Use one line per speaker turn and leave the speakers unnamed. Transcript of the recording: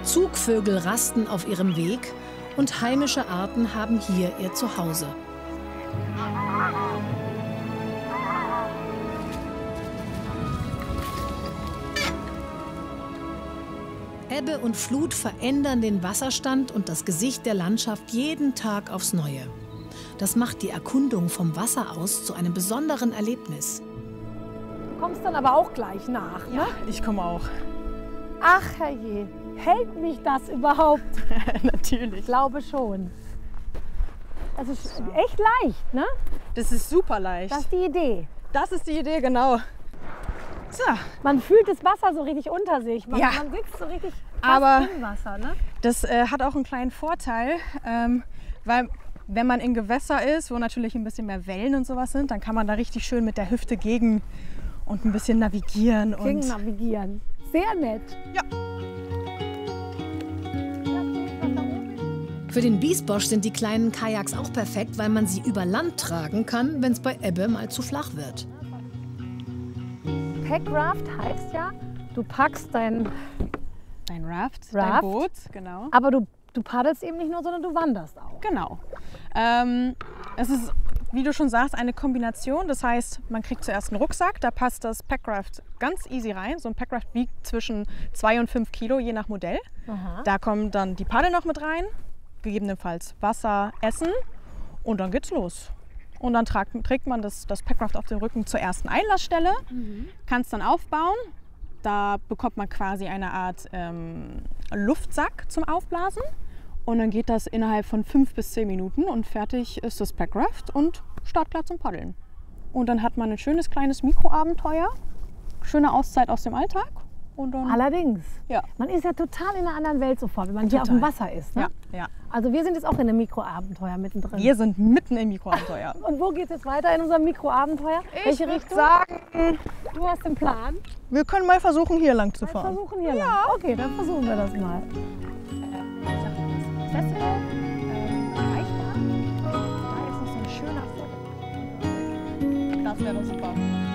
Zugvögel rasten auf ihrem Weg und heimische Arten haben hier ihr Zuhause. Ebbe und Flut verändern den Wasserstand und das Gesicht der Landschaft jeden Tag aufs Neue. Das macht die Erkundung vom Wasser aus zu einem besonderen Erlebnis.
Du kommst dann aber auch gleich nach, ne?
Ja, ich komme auch.
Ach herrje, hält mich das überhaupt?
Natürlich.
Ich glaube schon. Das ist echt leicht, ne?
Das ist super leicht.
Das ist die Idee.
Das ist die Idee, genau. So.
Man fühlt das Wasser so richtig unter sich. Man sitzt so richtig fast im Wasser, ne?
Das hat auch einen kleinen Vorteil, weil wenn man in Gewässer ist, wo natürlich ein bisschen mehr Wellen und sowas sind, dann kann man da richtig schön mit der Hüfte gegen und ein bisschen navigieren.
Gegen navigieren. Sehr nett.
Ja.
Für den Biesbosch sind die kleinen Kajaks auch perfekt, weil man sie über Land tragen kann, wenn es bei Ebbe mal zu flach wird.
Packraft heißt ja, du packst dein
Raft, dein Boot, genau.
Aber du paddelst eben nicht nur, sondern du wanderst auch.
Genau. Es ist, wie du schon sagst, eine Kombination. Das heißt, man kriegt zuerst einen Rucksack, da passt das Packraft ganz easy rein. So ein Packraft wiegt zwischen 2 und 5 Kilo, je nach Modell.
Aha.
Da kommen dann die Paddel noch mit rein, gegebenenfalls Wasser, Essen und dann geht's los. Und dann trägt man das Packraft auf den Rücken zur ersten Einlassstelle, kann es dann aufbauen. Da bekommt man quasi eine Art Luftsack zum Aufblasen. Und dann geht das innerhalb von 5 bis 10 Minuten und fertig ist das Packraft und Startplatz zum Paddeln. Und dann hat man ein schönes kleines Mikroabenteuer, schöne Auszeit aus dem Alltag. Und dann,
allerdings.
Ja.
Man ist ja total in einer anderen Welt sofort, wenn man hier auf dem Wasser ist. Ne?
Ja.
Also wir sind jetzt auch in einem Mikroabenteuer mittendrin.
Wir sind mitten im Mikroabenteuer.
Und wo geht es jetzt weiter in unserem Mikroabenteuer? Welche Richtung?
Sagen,
Du hast den Plan.
wir können mal versuchen, hier lang zu
Wir
fahren.
versuchen hier lang. Okay, dann versuchen wir das mal.
Das Festival erreichbar. Da ist noch so ein schöner Foto. Das wäre doch super.